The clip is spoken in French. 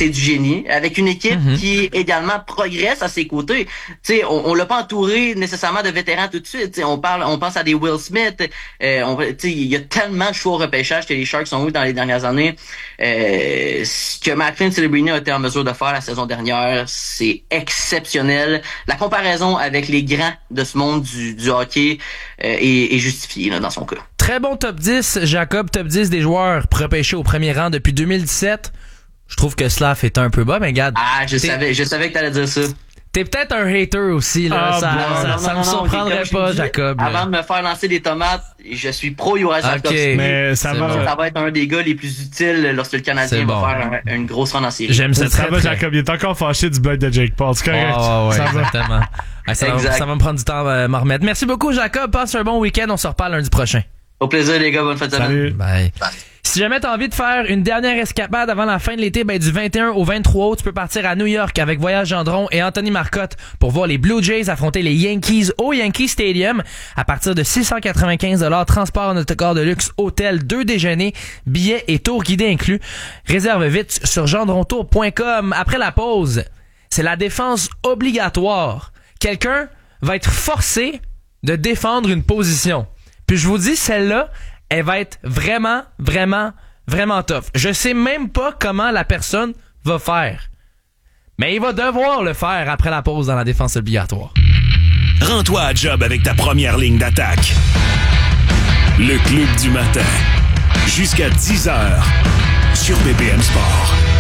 c'est du génie, avec une équipe qui également progresse à ses côtés. Tu sais, on l'a pas entouré nécessairement de vétérans tout de suite. T'sais, on pense à des Will Smith. Tu sais, il y a tellement de choix au repêchage que les Sharks ont eu dans les dernières années. Ce que McLean Celebrini a été en mesure de faire la saison dernière, c'est exceptionnel. La comparaison avec les grands de ce monde du hockey est justifiée là, dans son cas. Très bon top 10, Jacob, top 10 des joueurs repêchés au premier rang depuis 2017. Je trouve que Slav est un peu bas, mais regarde. Ah, je savais que t'allais dire ça. T'es peut-être un hater aussi, là. Ça me surprendrait pas, Jacob. Avant de me faire lancer des tomates, je suis pro Juraj Slavkovski. Mais ça va être un des gars les plus utiles lorsque le Canadien va faire une grosse run en série. J'aime ça. Ça va, Jacob. Il est encore fâché du bloc de Jake Paul. C'est correct. Exactement. Ça va me prendre du temps à m'en remettre. Merci beaucoup, Jacob. Passe un bon week-end. On se reparle lundi prochain. Au plaisir, les gars. Bonne fin de semaine. Salut. Bye. Si jamais t'as envie de faire une dernière escapade avant la fin de l'été, du 21 au 23 août, tu peux partir à New York avec Voyage Gendron et Anthony Marcotte pour voir les Blue Jays affronter les Yankees au Yankee Stadium à partir de $695, transport en autocar de luxe, hôtel, 2 déjeuners, billets et tours guidés inclus. Réserve vite sur gendrontour.com. Après la pause, c'est la défense obligatoire. Quelqu'un va être forcé de défendre une position. Puis je vous dis, celle-là, elle va être vraiment, vraiment, vraiment tough. Je sais même pas comment la personne va faire. Mais il va devoir le faire après la pause dans la défense obligatoire. Rends-toi à job avec ta première ligne d'attaque. Le Club du matin. Jusqu'à 10h sur BPM Sport.